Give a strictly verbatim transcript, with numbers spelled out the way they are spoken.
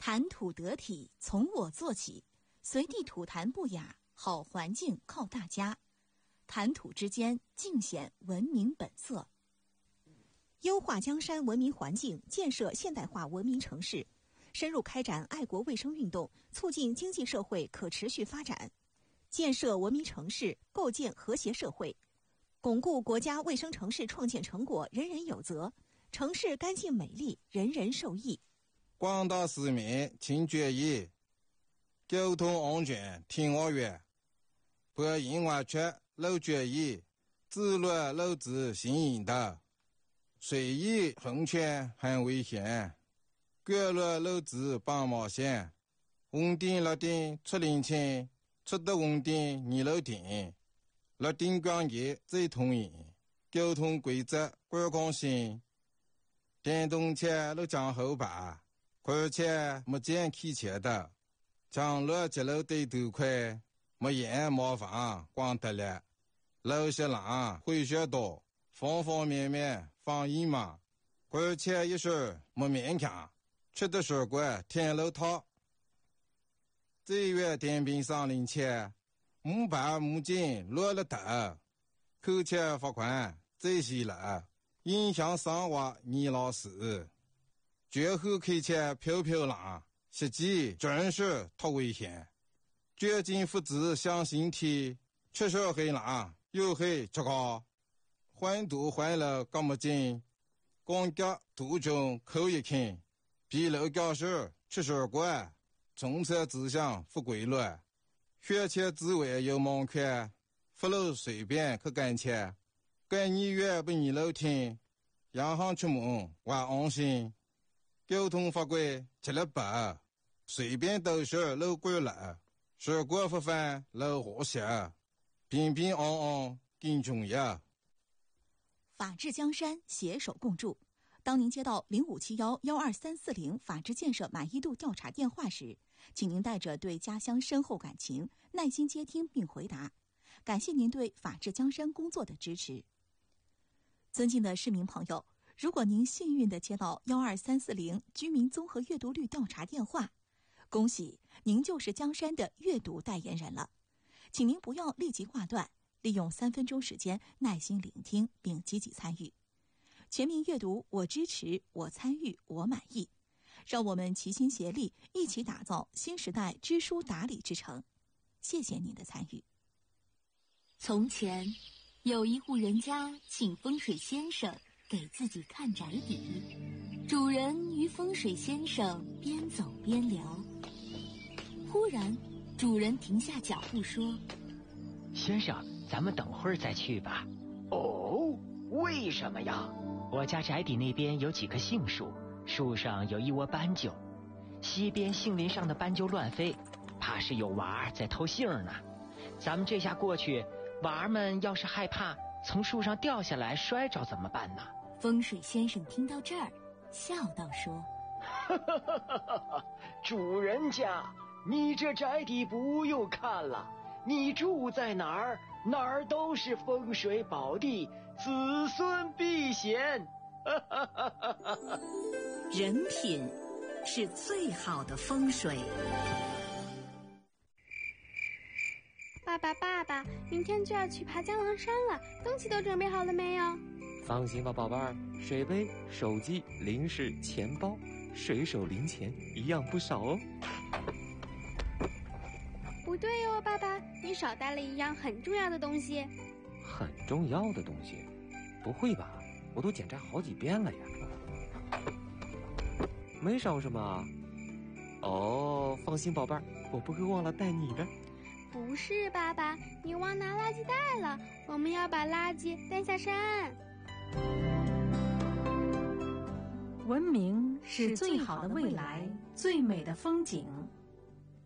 谈吐得体，从我做起，随地吐痰不雅，好环境靠大家。谈吐之间，尽显文明本色。优化江山文明环境，建设现代化文明城市，深入开展爱国卫生运动，促进经济社会可持续发展，建设文明城市，构建和谐社会，巩固国家卫生城市创建成果人人有责，城市干净美丽，人人受益。 广大市民请注意，交通安全听我话，不因为缺漏注意，自乱漏子行引导，随意横穿很危险，干乱漏子帮冒险，红灯绿灯出领情，出得红灯你漏停，绿灯光节最通行，交通规则观光性，电动车都讲后排，而且没见开车的，将路节路对头快，没烟没房光得了，路些浪会学多，方方面面防疫嘛，而且也是没勉强，吃的水果天路套。这月电瓶上领钱，木板木筋落了头，扣钱罚款这些了，影响生活你老师。绝后开车飘飘浪，实际真是太危险。绝境父子相形体，确实很浪，又很糟糕。环堵环了干么劲？公交途中口一看，比路教室吃水果，从车指向不规律，学前之外有门槛，不路随便去干切，干你越不你路听，洋行出门我安心。交通法规吃了白，随便都是路过了，水果不犯路和谐，平平安安更重要。 法治江山，携手共筑。当您接到零五七幺幺二三四零法治建设满意度调查电话时，请您带着对家乡深厚感情，耐心接听并回答。感谢您对法治江山工作的支持。尊敬的市民朋友，如果您幸运地接到幺二三四零居民综合阅读率调查电话，恭喜您就是江山的阅读代言人了。请您不要立即挂断，利用三分钟时间耐心聆听并积极参与。全民阅读，我支持，我参与，我满意。让我们齐心协力，一起打造新时代知书达理之城。谢谢您的参与。 从前，有一户人家请风水先生给自己看宅邸，主人与风水先生边走边聊。忽然，主人停下脚步说：“ 先生，咱们等会儿再去吧。” 哦，为什么呀？ 我家宅邸那边有几棵杏树，树上有一窝斑鸠，西边杏林上的斑鸠乱飞，怕是有娃儿在偷杏呢。咱们这下过去，娃儿们要是害怕从树上掉下来摔着怎么办呢？ 风水先生听到这儿，笑道说：“ 主人家，你这宅邸不用看了，你住在哪儿，哪儿都是风水宝地，子孙必显。” 人品是最好的风水。 爸爸爸爸，明天就要去爬江郎山了，东西都准备好了没有？ 放心吧，宝贝儿，水杯、手机、零食、钱包，随手零钱一样不少哦。 不对哦，爸爸，你少带了一样很重要的东西。 很重要的东西？不会吧？我都检查好几遍了呀。没少什么？哦，放心，宝贝儿，我不会忘了带你的。 不是，爸爸，你忘拿垃圾袋了，我们要把垃圾带下山。 文明是最好的未来，最美的风景。